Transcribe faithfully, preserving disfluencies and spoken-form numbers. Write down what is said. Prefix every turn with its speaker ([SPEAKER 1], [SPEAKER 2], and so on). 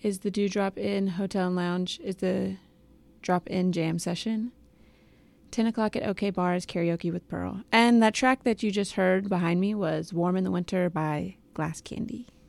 [SPEAKER 1] is the Dewdrop Inn Hotel and Lounge, is the drop-in jam session. ten o'clock at OK Bar is karaoke with Pearl. And that track that you just heard behind me was Warm in the Winter by Glass Candy.